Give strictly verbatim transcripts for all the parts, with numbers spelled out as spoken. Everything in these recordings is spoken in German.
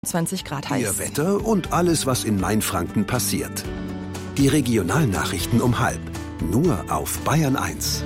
zwanzig Grad heiß. Ihr Wetter und alles, was in Mainfranken passiert. Die Regionalnachrichten um halb. Nur auf Bayern eins.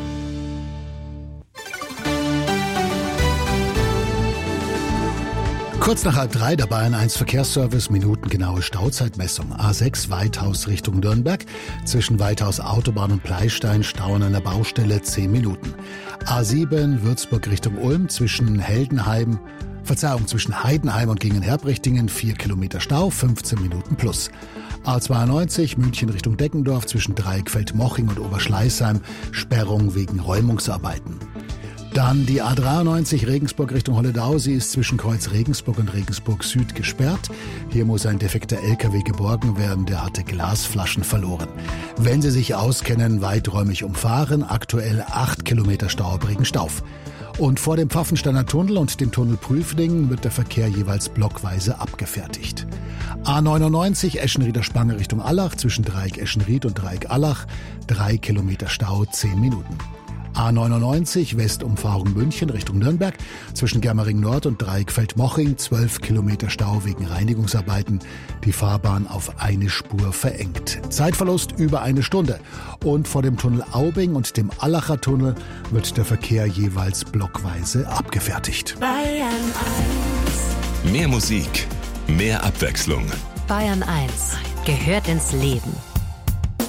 Kurz nach halb drei der Bayern eins Verkehrsservice, minutengenaue Stauzeitmessung. A sechs Weithaus Richtung Nürnberg. Zwischen Weithaus Autobahn und Pleistein stauen an der Baustelle zehn Minuten. A sieben Würzburg Richtung Ulm zwischen Heldenheim, Verzeihung, zwischen Heidenheim und Gingen-Herbrichtingen vier Kilometer Stau, fünfzehn Minuten plus. A zweiundneunzig München Richtung Deckendorf zwischen Dreieckfeld-Moching und Oberschleißheim, Sperrung wegen Räumungsarbeiten. Dann die A dreiundneunzig Regensburg Richtung Holledau. Sie ist zwischen Kreuz Regensburg und Regensburg Süd gesperrt. Hier muss ein defekter L K W geborgen werden, der hatte Glasflaschen verloren. Wenn Sie sich auskennen, weiträumig umfahren, aktuell acht Kilometer Stau ab Regenstauf. Und vor dem Pfaffensteiner Tunnel und dem Tunnel Prüfling wird der Verkehr jeweils blockweise abgefertigt. A neunundneunzig Eschenrieder Spange Richtung Allach zwischen Dreieck Eschenried und Dreieck Allach, drei Kilometer Stau, zehn Minuten. A neunundneunzig Westumfahrung München Richtung Nürnberg zwischen Germering Nord und Dreieckfeld-Moching, zwölf Kilometer Stau wegen Reinigungsarbeiten. Die Fahrbahn auf eine Spur verengt. Zeitverlust über eine Stunde. Und vor dem Tunnel Aubing und dem Allacher Tunnel wird der Verkehr jeweils blockweise abgefertigt. Bayern eins. Mehr Musik, mehr Abwechslung. Bayern eins gehört ins Leben.